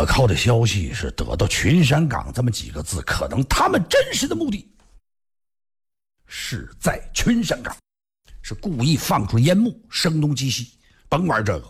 可靠的消息是得到群山岗这么几个字，可能他们真实的目的是在群山岗，是故意放出烟幕，声东击西，甭玩这个。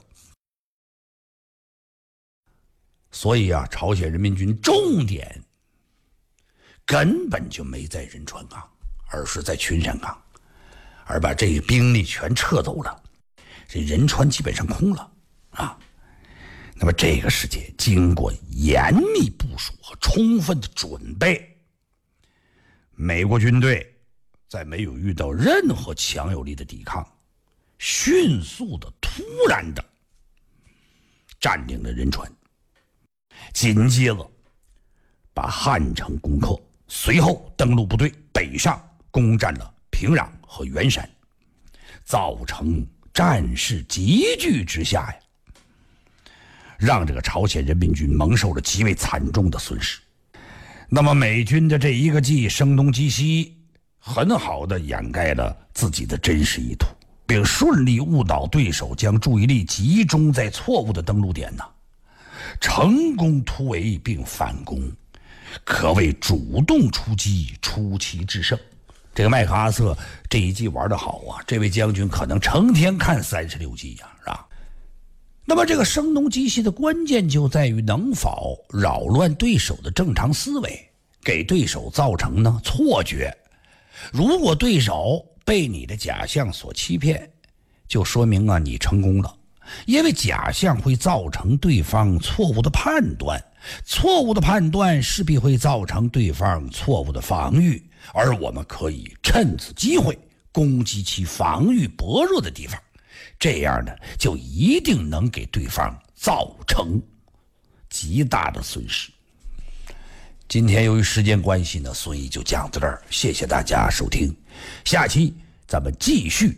所以啊，朝鲜人民军重点根本就没在仁川岗，而是在群山岗，而把这兵力全撤走了，这仁川基本上空了啊。那么这个时间经过严密部署和充分的准备，美国军队在没有遇到任何强有力的抵抗，迅速的突然的占领了仁川，紧接着把汉城攻克，随后登陆部队北上攻占了平壤和元山，造成战事急剧之下呀，让这个朝鲜人民军蒙受了极为惨重的损失。那么美军的这一个计声东击西，很好的掩盖了自己的真实意图，并顺利误导对手将注意力集中在错误的登陆点呢，成功突围并反攻，可谓主动出击，出奇制胜。这个麦克阿瑟这一计玩得好啊，这位将军可能成天看36计呀，是吧？那么这个声东击西的关键就在于能否扰乱对手的正常思维，给对手造成呢错觉。如果对手被你的假象所欺骗，就说明啊你成功了，因为假象会造成对方错误的判断，错误的判断势必会造成对方错误的防御，而我们可以趁此机会攻击其防御薄弱的地方，这样呢就一定能给对方造成极大的损失。今天由于时间关系呢，所以就讲到这儿，谢谢大家收听，下期咱们继续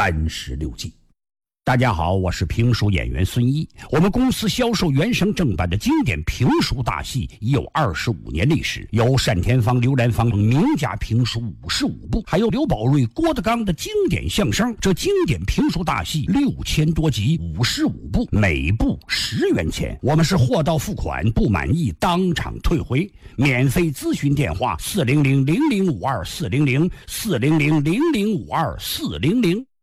36计。 大家好，我是评书演员孙一。我们公司销售原声正版的经典评书大戏已有25年历史，有单田芳、刘兰芳名家评书55部，还有刘宝瑞、郭德纲的经典相声。这经典评书大戏6000多集，55部，每部10元钱。我们是货到付款，不满意当场退回。免费咨询电话：400-0052-400，400-0052-400。